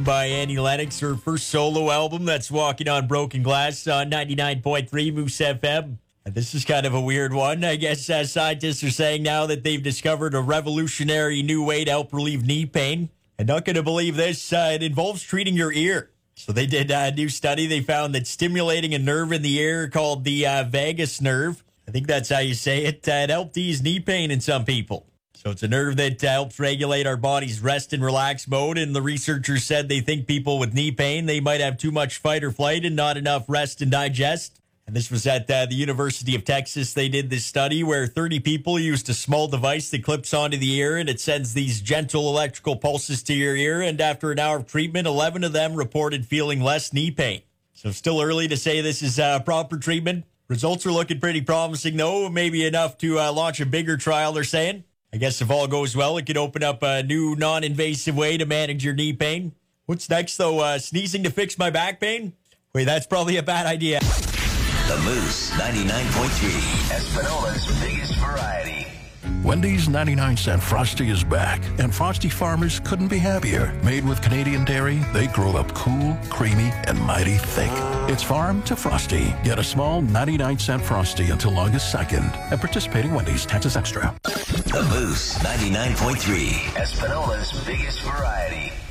by Annie Lennox, her first solo album. That's Walking on Broken Glass on 99.3 Moose FM. And this is kind of a weird one. I guess scientists are saying now that they've discovered a revolutionary new way to help relieve knee pain. And not going to believe this, it involves treating your ear. So they did a new study. They found that stimulating a nerve in the ear called the vagus nerve, I think that's how you say it, it helped ease knee pain in some people. So it's a nerve that helps regulate our body's rest and relax mode. And the researchers said they think people with knee pain, they might have too much fight or flight and not enough rest and digest. And this was at the University of Texas. They did this study where 30 people used a small device that clips onto the ear, and it sends these gentle electrical pulses to your ear. And after an hour of treatment, 11 of them reported feeling less knee pain. So still early to say this is proper treatment. Results are looking pretty promising, though. Maybe enough to launch a bigger trial, they're saying. I guess if all goes well, it could open up a new non-invasive way to manage your knee pain. What's next, though? Sneezing to fix my back pain? Wait, that's probably a bad idea. The Moose 99.3, Espanola's biggest variety. Wendy's 99-cent Frosty is back, and Frosty farmers couldn't be happier. Made with Canadian dairy, they grow up cool, creamy, and mighty thick. It's farm to Frosty. Get a small 99-cent Frosty until August 2nd at participating Wendy's, taxes extra. The Moose 99.3, Espanola's biggest variety.